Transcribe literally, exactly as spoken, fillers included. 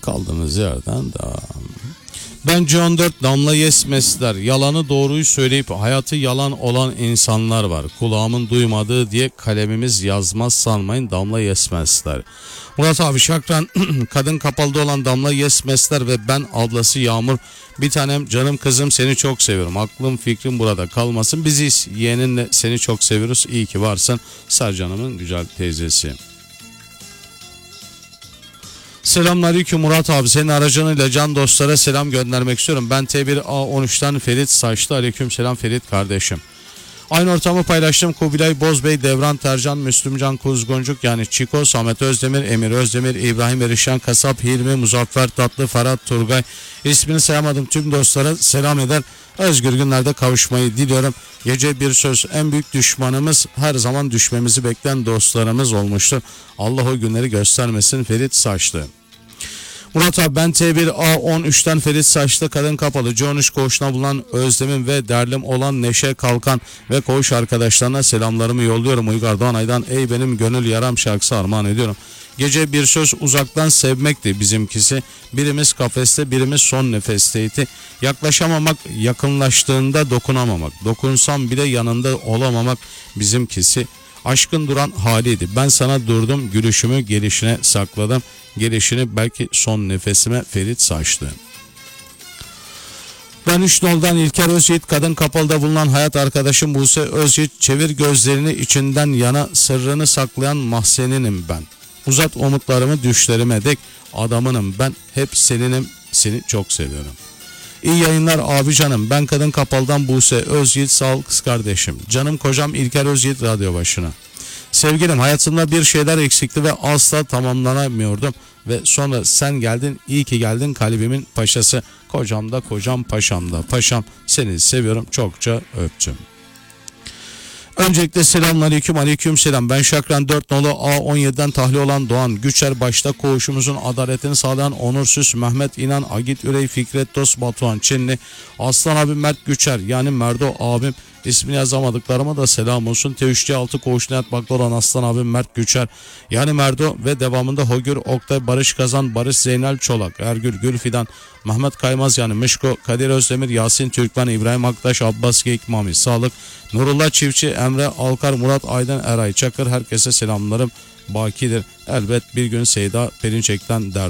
kaldığımız yerden devam. Bence on dört Damla Yesmezler. Yalanı doğruyu söyleyip hayatı yalan olan insanlar var. Kulağımın duymadığı diye kalemimiz yazmaz sanmayın, Damla Yesmezler. Murat abi şakran kadın kapalıda olan Damla Yesmezler ve ben ablası Yağmur. Bir tanem canım kızım, seni çok seviyorum. Aklım fikrim burada kalmasın. Biziz yeğeninle seni çok seviyoruz. İyi ki varsın. Sercan'ımın güzel teyzesi. Selamünaleyküm Murat abi, senin aracınıyla can dostlara selam göndermek istiyorum. Ben T bir A on üçten Ferit Saçlı. Aleyküm selam Ferit kardeşim. Aynı ortamı paylaştım. Kubilay Bozbey, Devran Tercan, Müslümcan Kuzguncuk yani Çiko, Samet Özdemir, Emir Özdemir, İbrahim Erişan, Kasap, Hilmi, Muzaffer Tatlı, Ferhat Turgay. İsmini sayamadım tüm dostlara selam eder. Özgür günlerde kavuşmayı diliyorum. Gece bir söz, en büyük düşmanımız her zaman düşmemizi bekleyen dostlarımız olmuştur. Allah o günleri göstermesin. Ferit Saçlı. Murat abi ben T bir A on üçten Ferit Saçlı, kadın kapalı C on üç koğuşuna bulunan Özlem'in ve derlim olan Neşe Kalkan ve koğuş arkadaşlarına selamlarımı yolluyorum. Uygar Doğanay'dan ey benim gönül yaram şarkısı armağan ediyorum. Gece bir söz, uzaktan sevmekti bizimkisi. Birimiz kafeste, birimiz son nefesteydi. Yaklaşamamak, yakınlaştığında dokunamamak. Dokunsam bile yanında olamamak bizimkisi. Aşkın duran haliydi. Ben sana durdum, gülüşümü gelişine sakladım. Gelişini belki son nefesime. Ferit Saçlı. Ben üç noldan İlker Özyiğit, kadın kapalıda bulunan hayat arkadaşım Buse Özyiğit. Çevir gözlerini içinden yana, sırrını saklayan mahzeninim ben. Uzat umutlarımı düşlerime dek, adamınım ben, hep seninim, seni çok seviyorum. İyi yayınlar abi canım. Ben kadın kapalıdan Buse Özyiğit, sağ ol kız kardeşim. Canım kocam İlker Özyiğit radyo başına. Sevgilim, hayatımda bir şeyler eksikti ve asla tamamlanamıyordum. Ve sonra sen geldin, iyi ki geldin kalbimin paşası. Kocam da kocam, paşam da paşam. Seni seviyorum, çokça öptüm. Öncelikle selamünaleyküm, aleyküm selam. Ben Şakran dört nolu A on yediden tahliye olan Doğan Güçer, başta koğuşumuzun adaletini sağlayan Onursuz Mehmet İnan, Agit Ürey, Fikret Dost, Batuhan Çinli, Aslan abim Mert Güçer yani Merdo abim, ismini yazamadıklarıma da selam olsun. T üç C altı koğuşuna yatmakta olan Aslan abim Mert Güçer yani Merdo ve devamında Hogür, Oktay, Barış Kazan, Barış Zeynel Çolak, Ergül Gülfidan, Mehmet Kaymaz yani Mişko, Kadir Özdemir, Yasin Türkmen, İbrahim Aktaş, Abbas Geyik, Mami Sağlık, Nurullah Çiftçi, Emre Alkar, Murat Aydın, Eray Çakır, herkese selamlarım bakidir. Elbet bir gün Seyda Perinçek'ten der.